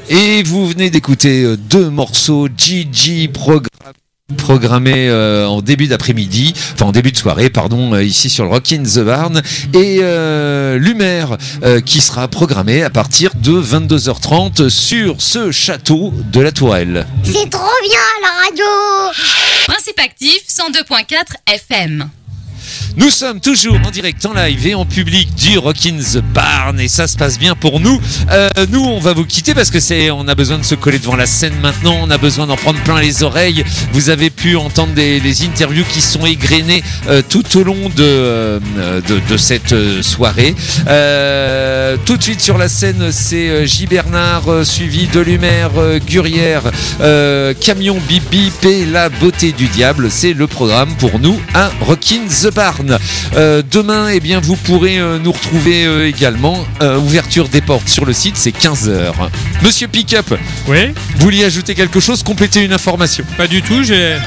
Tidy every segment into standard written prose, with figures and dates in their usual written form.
Et vous venez d'écouter deux morceaux Gigi programmés en début d'après-midi, enfin en début de soirée, pardon, ici sur le Rockin' the Barn, et Lumière qui sera programmé à partir de 22h30 sur ce château de la Tourelle. C'est trop bien la radio. Principe actif 102.4 FM. Nous sommes toujours en direct, en live et en public du Rockin' the Barn et ça se passe bien pour nous. Nous, on va vous quitter parce que on a besoin de se coller devant la scène maintenant. On a besoin d'en prendre plein les oreilles. Vous avez pu entendre les interviews qui sont égrenées tout au long de cette soirée. Tout de suite sur la scène, c'est J. Bernard suivi de Lumière, Gurière, Camion Bip Bip et La Beauté du Diable. C'est le programme pour nous à Rockin' the Barn. Demain, eh bien, vous pourrez nous retrouver également. Ouverture des portes sur le site, c'est 15h. Monsieur Pickup, oui, vous vouliez ajouter quelque chose, compléter une information? Pas du tout,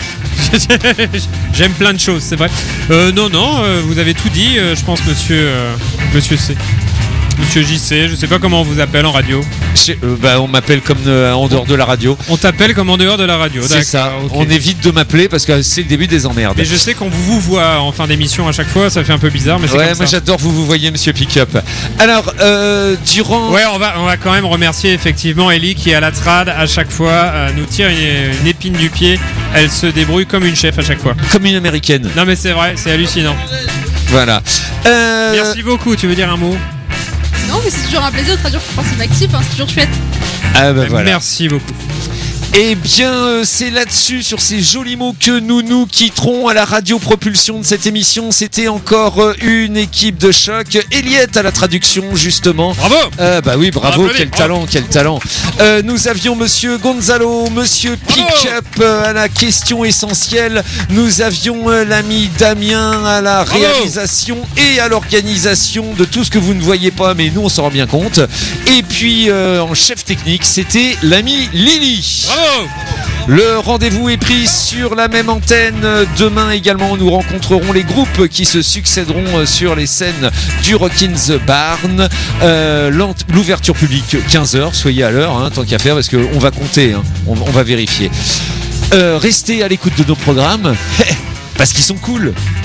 j'aime plein de choses, c'est vrai. Non, vous avez tout dit, je pense, monsieur C. Monsieur JC, je sais pas comment on vous appelle en radio. On m'appelle comme en dehors de la radio. On t'appelle comme en dehors de la radio. C'est ça. Okay. On évite de m'appeler parce que c'est le début des emmerdes. Et je sais qu'on vous voit en fin d'émission à chaque fois, ça fait un peu bizarre, mais c'est ouais, comme moi ça. J'adore vous voyez Monsieur Pickup. Alors, durant. Ouais, on va quand même remercier effectivement Ellie qui à la trad à chaque fois nous tire une épine du pied. Elle se débrouille comme une chef à chaque fois. Comme une américaine. Non mais c'est vrai, c'est hallucinant. Voilà. Merci beaucoup. Tu veux dire un mot? Non, mais c'est toujours un plaisir de traduire pour Principe Actif, c'est toujours chouette. Ah bah voilà. Merci beaucoup. Eh bien, c'est là-dessus, sur ces jolis mots, que nous quitterons à la radiopropulsion de cette émission. C'était encore une équipe de choc. Eliette à la traduction, justement. Bravo. Bah oui, bravo, quel bravo. talent. Nous avions Monsieur Gonzalo, Monsieur Pickup à la question essentielle. Nous avions l'ami Damien à la réalisation et à l'organisation de tout ce que vous ne voyez pas, mais nous on s'en rend bien compte. Et puis en chef technique, c'était l'ami Lily. Bravo. Le rendez-vous est pris sur la même antenne. Demain également, nous rencontrerons les groupes qui se succéderont sur les scènes du Rockin' the Barn. L'ouverture publique 15h, soyez à l'heure, tant qu'à faire, parce qu'on va compter, on va vérifier. Restez à l'écoute de nos programmes, parce qu'ils sont cool.